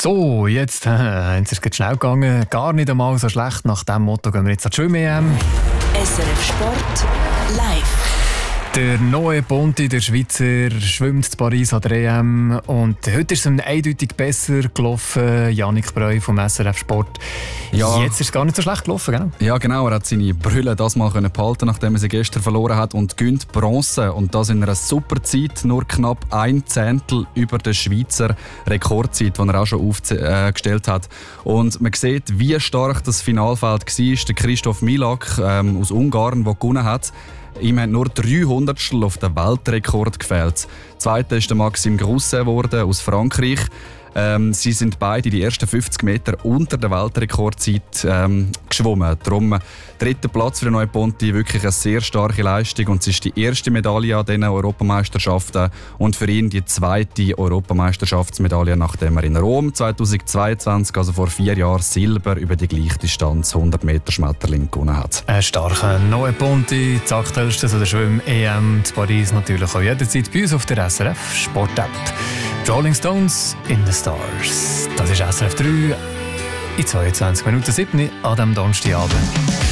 So, jetzt ist es schnell gegangen. Gar nicht einmal so schlecht. Nach diesem Motto gehen wir jetzt an die Schwimm-EM. SRF Sport live. Der neue Ponti, der Schweizer, schwimmt in Paris an der EM. Und heute ist es ihm eindeutig besser gelaufen. Janik Breu vom SRF Sport. Ja. Jetzt ist es gar nicht so schlecht gelaufen, gell? Ja, genau. Er hat seine Brille das mal behalten, nachdem er sie gestern verloren hat, und gönnt Bronze. Und das in einer super Zeit, nur knapp 1/10 über der Schweizer Rekordzeit, die er auch schon aufgestellt hat. Und man sieht, wie stark das Finalfeld war. Der Christoph Milak aus Ungarn, der gewonnen hat. Ihm hat nur 300stel auf den Weltrekord gefehlt. Zweiter ist der Maxime Grousset aus Frankreich. Sie sind beide die ersten 50 Meter unter der Weltrekordzeit geschwommen. Darum dritter Platz für den neuen Ponti, wirklich eine sehr starke Leistung. Und es ist die erste Medaille an diesen Europameisterschaften und für ihn die zweite Europameisterschaftsmedaille, nachdem er in Rom 2022, also vor 4 Jahren, Silber über die gleiche Distanz 100 Meter Schmetterling gewonnen hat. Ein starker neuer Ponti, das aktuellste der Schwimm-EM in Paris natürlich auch jederzeit bei uns auf der SRF Sport-App. Rolling Stones in the Stars. Das ist SRF 3 in 22 Minuten 7 an diesem Donnerstagabend.